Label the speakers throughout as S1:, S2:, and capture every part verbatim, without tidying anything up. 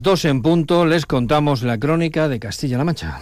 S1: Dos en punto, les contamos la crónica de Castilla-La Mancha.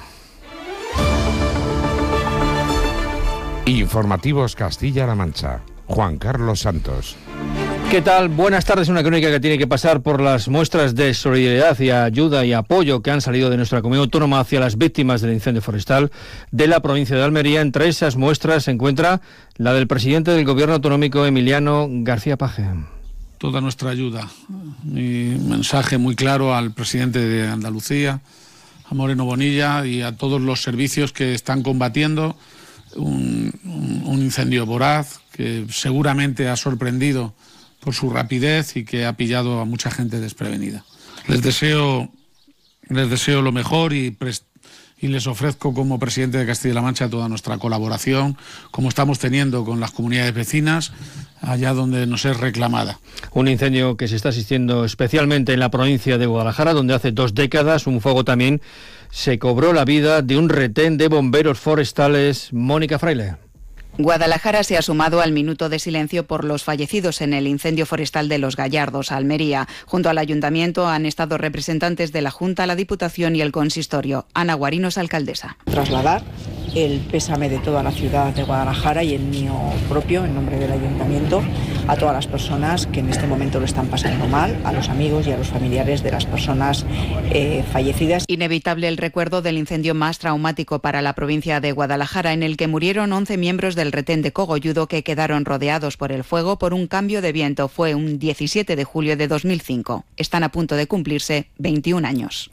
S2: Informativos Castilla-La Mancha. Juan Carlos Santos.
S1: ¿Qué tal? Buenas tardes. Una crónica que tiene que pasar por las muestras de solidaridad y ayuda y apoyo que han salido de nuestra comunidad autónoma hacia las víctimas del incendio forestal de la provincia de Almería. Entre esas muestras se encuentra la del presidente del Gobierno autonómico, Emiliano García Paje.
S3: Toda nuestra ayuda. Mi mensaje muy claro al presidente de Andalucía, a Moreno Bonilla, y a todos los servicios que están combatiendo un, un, un incendio voraz que seguramente ha sorprendido por su rapidez y que ha pillado a mucha gente desprevenida. Les deseo, les deseo lo mejor y, y les ofrezco como presidente de Castilla-La Mancha toda nuestra colaboración, como estamos teniendo con las comunidades vecinas, allá donde nos es reclamada.
S1: Un incendio que se está asistiendo especialmente en la provincia de Guadalajara, donde hace dos décadas un fuego también se cobró la vida de un retén de bomberos forestales. Mónica Fraile.
S4: Guadalajara se ha sumado al minuto de silencio por los fallecidos en el incendio forestal de Los Gallardos, Almería. Junto al ayuntamiento han estado representantes de la Junta, la Diputación y el Consistorio. Ana Guarinos, alcaldesa.
S5: Trasladar el pésame de toda la ciudad de Guadalajara y el mío propio, en nombre del ayuntamiento, a todas las personas que en este momento lo están pasando mal, a los amigos y a los familiares de las personas eh, fallecidas.
S4: Inevitable el recuerdo del incendio más traumático para la provincia de Guadalajara, en el que murieron once miembros del retén de Cogolludo, que quedaron rodeados por el fuego por un cambio de viento. Fue un diecisiete de julio de dos mil cinco. Están a punto de cumplirse veintiún años.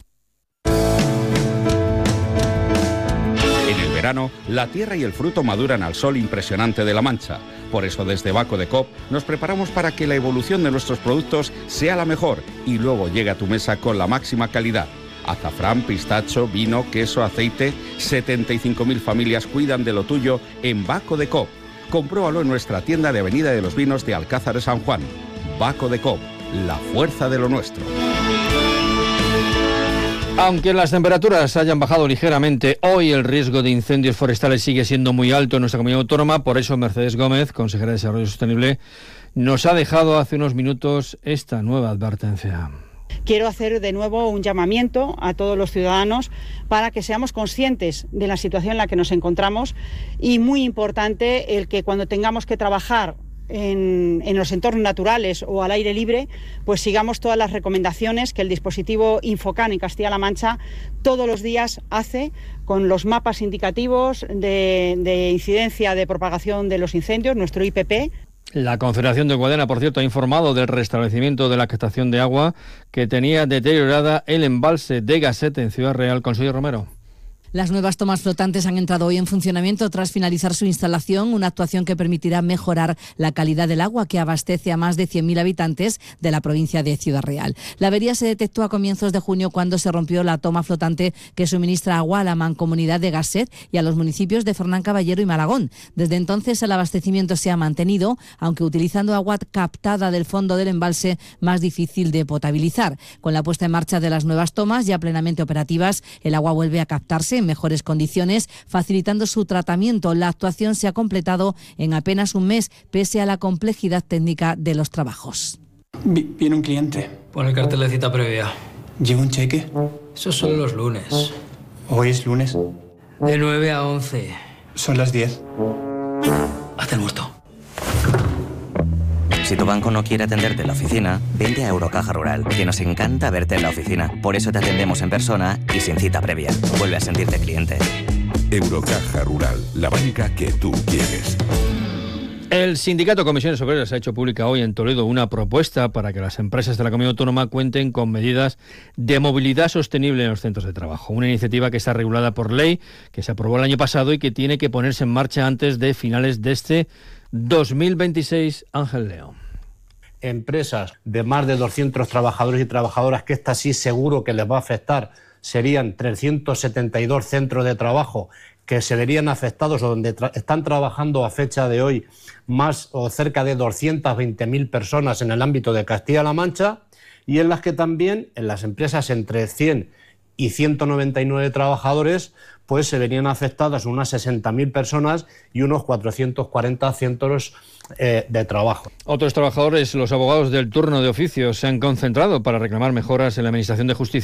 S6: En el verano, la tierra y el fruto maduran al sol impresionante de La Mancha. Por eso desde Baco de Coop nos preparamos para que la evolución de nuestros productos sea la mejor y luego llegue a tu mesa con la máxima calidad. Azafrán, pistacho, vino, queso, aceite. setenta y cinco mil familias cuidan de lo tuyo en Baco de Coop. Compruébalo en nuestra tienda de Avenida de los Vinos de Alcázar de San Juan. Baco de Coop, la fuerza de lo nuestro.
S1: Aunque las temperaturas hayan bajado ligeramente, hoy el riesgo de incendios forestales sigue siendo muy alto en nuestra comunidad autónoma. Por eso Mercedes Gómez, consejera de Desarrollo Sostenible, nos ha dejado hace unos minutos esta nueva advertencia.
S7: Quiero hacer de nuevo un llamamiento a todos los ciudadanos para que seamos conscientes de la situación en la que nos encontramos, y muy importante el que cuando tengamos que trabajar En, en los entornos naturales o al aire libre, pues sigamos todas las recomendaciones que el dispositivo Infocan en Castilla-La Mancha todos los días hace, con los mapas indicativos de, de incidencia de propagación de los incendios, nuestro I P P.
S1: La Confederación de Guadiana, por cierto, ha informado del restablecimiento de la captación de agua que tenía deteriorada el embalse de Gasset en Ciudad Real. Consuelo Romero.
S8: Las nuevas tomas flotantes han entrado hoy en funcionamiento tras finalizar su instalación, una actuación que permitirá mejorar la calidad del agua que abastece a más de cien mil habitantes de la provincia de Ciudad Real. La avería se detectó a comienzos de junio, cuando se rompió la toma flotante que suministra agua a la mancomunidad de Gasset y a los municipios de Fernán Caballero y Malagón. Desde entonces el abastecimiento se ha mantenido, aunque utilizando agua captada del fondo del embalse, más difícil de potabilizar. Con la puesta en marcha de las nuevas tomas ya plenamente operativas, el agua vuelve a captarse en mejores condiciones, facilitando su tratamiento. La actuación se ha completado en apenas un mes, pese a la complejidad técnica de los trabajos.
S9: Viene un cliente.
S10: Pon el cartel de cita previa.
S9: ¿Lleva un cheque?
S10: Eso son los lunes.
S9: ¿Hoy es lunes?
S10: De nueve a once.
S9: Son las diez.
S10: Hazte el muerto.
S11: Si tu banco no quiere atenderte en la oficina, vente a Eurocaja Rural, que nos encanta verte en la oficina. Por eso te atendemos en persona y sin cita previa. Vuelve a sentirte cliente.
S2: Eurocaja Rural, la banca que tú quieres.
S1: El Sindicato Comisiones Obreras ha hecho pública hoy en Toledo una propuesta para que las empresas de la comunidad autónoma cuenten con medidas de movilidad sostenible en los centros de trabajo. Una iniciativa que está regulada por ley, que se aprobó el año pasado y que tiene que ponerse en marcha antes de finales de este dos mil veintiséis. Ángel León.
S12: Empresas de más de doscientos trabajadores y trabajadoras, que esta sí seguro que les va a afectar, serían trescientos setenta y dos centros de trabajo que se verían afectados, o donde tra- están trabajando a fecha de hoy más o cerca de doscientas veinte mil personas en el ámbito de Castilla-La Mancha, y en las que también, en las empresas entre cien y ciento noventa y nueve trabajadores, pues se verían afectadas unas sesenta mil personas y unos cuatrocientos cuarenta centros eh, de trabajo.
S1: Otros trabajadores, los abogados del turno de oficio, se han concentrado para reclamar mejoras en la Administración de Justicia.